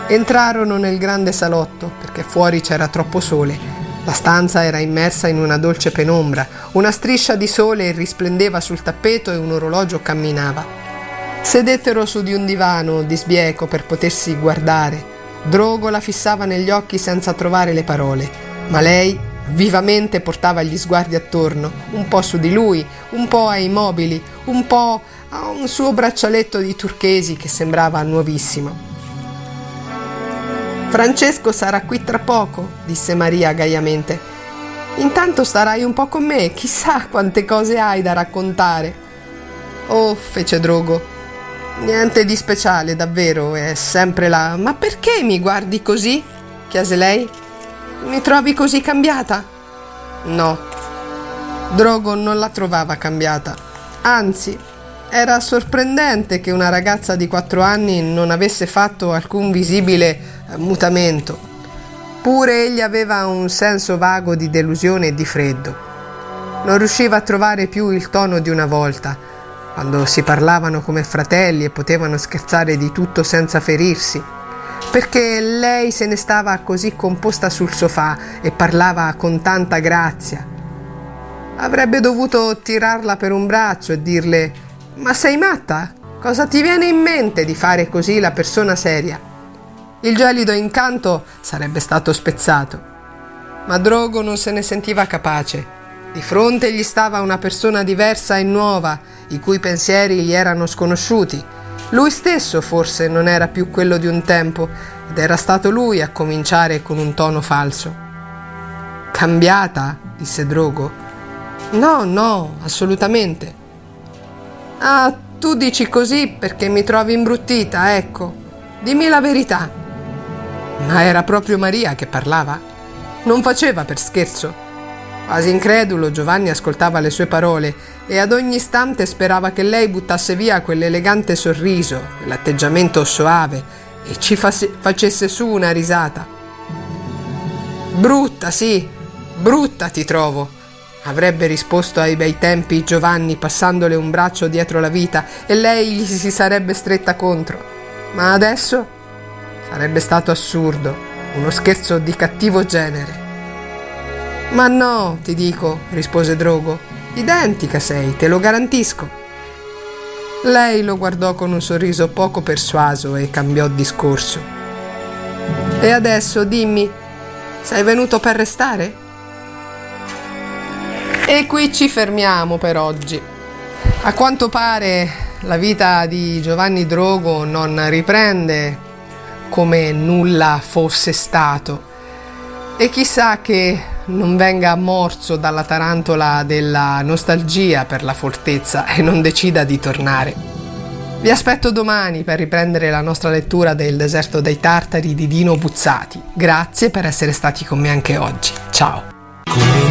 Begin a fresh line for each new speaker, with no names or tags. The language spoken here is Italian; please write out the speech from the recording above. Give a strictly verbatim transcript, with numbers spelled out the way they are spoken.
Entrarono nel grande salotto perché fuori c'era troppo sole. La stanza era immersa in una dolce penombra, una striscia di sole risplendeva sul tappeto e un orologio camminava. Sedettero su di un divano di sbieco per potersi guardare. Drogo la fissava negli occhi senza trovare le parole, ma lei vivamente portava gli sguardi attorno, un po' su di lui, un po' ai mobili, un po' a un suo braccialetto di turchesi che sembrava nuovissimo. «Francesco sarà qui tra poco», disse Maria gaiamente. «Intanto starai un po' con me, chissà quante cose hai da raccontare». «Oh», fece Drogo, «niente di speciale, davvero, è sempre là». «Ma perché mi guardi così?» chiese lei. «Mi trovi così cambiata?» «No». Drogo non la trovava cambiata. Anzi, era sorprendente che una ragazza di quattro anni non avesse fatto alcun visibile mutamento. Pure egli aveva un senso vago di delusione e di freddo. Non riusciva a trovare più il tono di una volta, quando si parlavano come fratelli e potevano scherzare di tutto senza ferirsi, perché lei se ne stava così composta sul sofà e parlava con tanta grazia. Avrebbe dovuto tirarla per un braccio e dirle: «Ma sei matta? Cosa ti viene in mente di fare così la persona seria?» Il gelido incanto sarebbe stato spezzato, ma Drogo non se ne sentiva capace. Di fronte gli stava una persona diversa e nuova, i cui pensieri gli erano sconosciuti. Lui stesso forse non era più quello di un tempo, ed era stato lui a cominciare con un tono falso. «Cambiata?» disse Drogo. «No, no, assolutamente». «Ah, tu dici così perché mi trovi imbruttita, ecco. Dimmi la verità». Ma era proprio Maria che parlava? Non faceva per scherzo. Quasi incredulo, Giovanni ascoltava le sue parole e ad ogni istante sperava che lei buttasse via quell'elegante sorriso, quell'atteggiamento soave e ci face- facesse su una risata. «Brutta, sì, brutta ti trovo», avrebbe risposto ai bei tempi Giovanni passandole un braccio dietro la vita e lei gli si sarebbe stretta contro. Ma adesso sarebbe stato assurdo, uno scherzo di cattivo genere. «Ma no, ti dico», rispose Drogo, «identica sei, te lo garantisco». Lei lo guardò con un sorriso poco persuaso e cambiò discorso. «E adesso dimmi, sei venuto per restare?» E qui ci fermiamo per oggi. A quanto pare la vita di Giovanni Drogo non riprende come nulla fosse stato, e chissà che non venga morso dalla tarantola della nostalgia per la fortezza e non decida di tornare. Vi aspetto domani per riprendere la nostra lettura del Deserto dei Tartari di Dino Buzzati. Grazie per essere stati con me anche oggi. Ciao.